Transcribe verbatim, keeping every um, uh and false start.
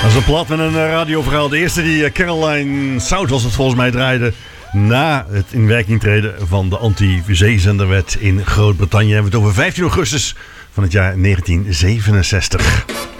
Dat is een plat met een radioverhaal. De eerste die Caroline South was het volgens mij draaide na het in werking treden van de anti-zeezenderwet in Groot-Brittannië. We hebben het over vijftien augustus van het jaar negentien zevenenzestig.